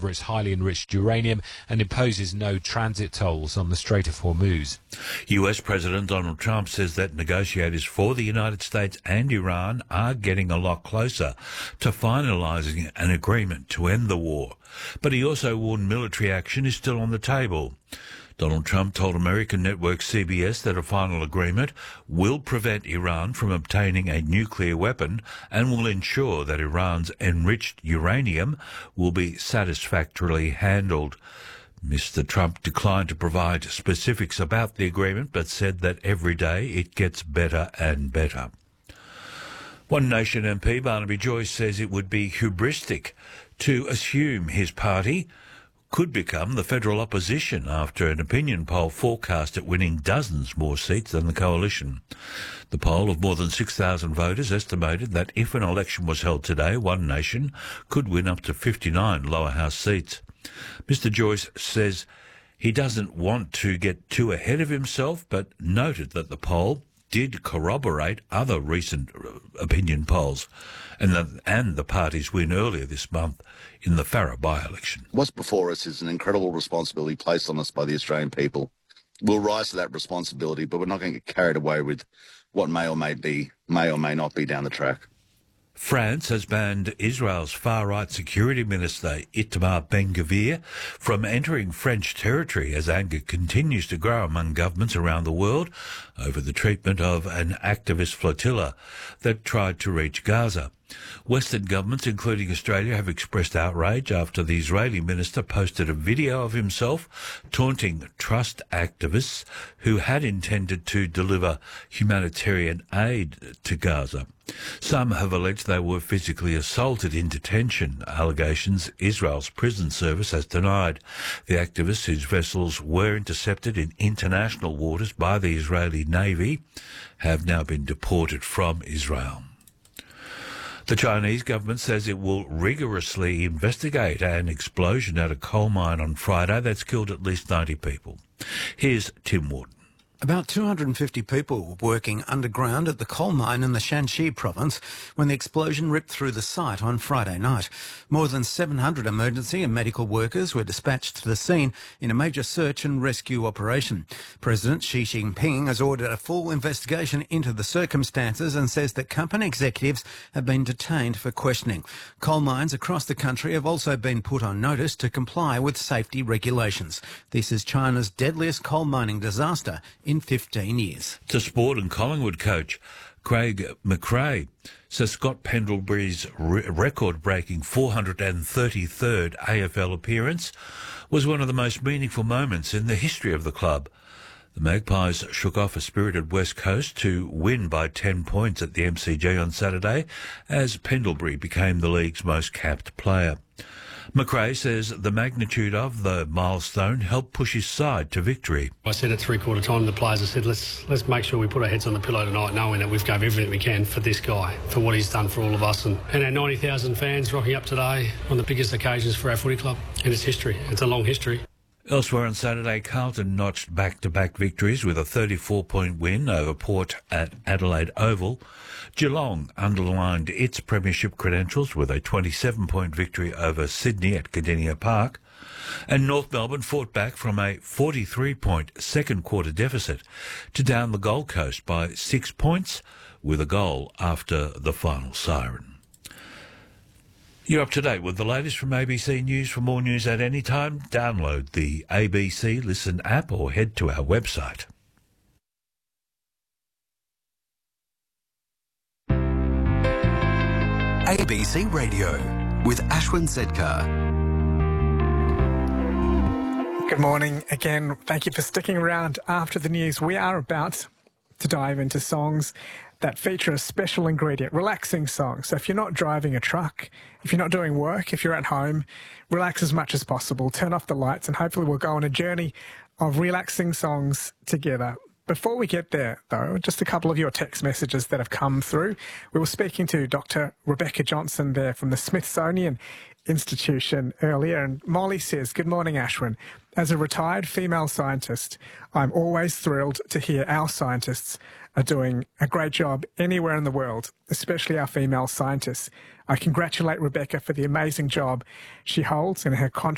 over its highly enriched uranium and imposes no transit tolls on the Strait of Hormuz. US President Donald Trump says that negotiators for the United States and Iran are getting a lot closer to finalising an agreement to end the war. But he also warned military action is still on the table. Donald Trump told American network CBS that a final agreement will prevent Iran from obtaining a nuclear weapon and will ensure that Iran's enriched uranium will be satisfactorily handled. Mr. Trump declined to provide specifics about the agreement, but said that every day it gets better and better. One Nation MP Barnaby Joyce says it would be hubristic to assume his party could become the federal opposition after an opinion poll forecast it winning dozens more seats than the coalition. The poll of more than 6,000 voters estimated that if an election was held today, One Nation could win up to 59 lower house seats. Mr. Joyce says he doesn't want to get too ahead of himself, but noted that the poll did corroborate other recent opinion polls and the party's win earlier this month in the Farrer by-election. What's before us is an incredible responsibility placed on us by the Australian people. We'll rise to that responsibility, but we're not going to get carried away with what may or may not be down the track. France has banned Israel's far-right security minister Itamar Ben-Gvir from entering French territory as anger continues to grow among governments around the world over the treatment of an activist flotilla that tried to reach Gaza. Western governments, including Australia, have expressed outrage after the Israeli minister posted a video of himself taunting trust activists who had intended to deliver humanitarian aid to Gaza. Some have alleged they were physically assaulted in detention, allegations Israel's prison service has denied. The activists, whose vessels were intercepted in international waters by the Israeli Navy, have now been deported from Israel. The Chinese government says it will rigorously investigate an explosion at a coal mine on Friday that's killed at least 90 people. Here's Tim Wharton. About 250 people were working underground at the coal mine in the Shanxi province when the explosion ripped through the site on Friday night. More than 700 emergency and medical workers were dispatched to the scene in a major search and rescue operation. President Xi Jinping has ordered a full investigation into the circumstances and says that company executives have been detained for questioning. Coal mines across the country have also been put on notice to comply with safety regulations. This is China's deadliest coal mining disaster in 15 years. To sport, and Collingwood coach Craig McRae says Scott Pendlebury's record-breaking 433rd AFL appearance was one of the most meaningful moments in the history of the club. The Magpies shook off a spirited West Coast to win by 10 points at the MCG on Saturday as Pendlebury became the league's most capped player. McRae says the magnitude of the milestone helped push his side to victory. I said at three-quarter time to the players, I said, let's make sure we put our heads on the pillow tonight knowing that we've gave everything we can for this guy, for what he's done for all of us. And our 90,000 fans rocking up today on the biggest occasions for our footy club in its history. It's a long history. Elsewhere on Saturday, Carlton notched back-to-back victories with a 34-point win over Port at Adelaide Oval. Geelong underlined its premiership credentials with a 27-point victory over Sydney at Cardinia Park. And North Melbourne fought back from a 43-point second-quarter deficit to down the Gold Coast by 6 points with a goal after the final siren. You're up to date with the latest from ABC News. For more news at any time, download the ABC Listen app or head to our website. ABC Radio with Ashwin Sedkar. Good morning again. Thank you for sticking around after the news. We are about to dive into songs that feature a special ingredient, relaxing songs. So if you're not driving a truck, if you're not doing work, if you're at home, relax as much as possible. Turn off the lights and hopefully we'll go on a journey of relaxing songs together. Before we get there, though, just a couple of your text messages that have come through. We were speaking to Dr. Rebecca Johnson there from the Smithsonian Institution earlier, and Molly says, "Good morning, Ashwin. As a retired female scientist, I'm always thrilled to hear our scientists are doing a great job anywhere in the world, especially our female scientists. I congratulate Rebecca for the amazing job she holds in her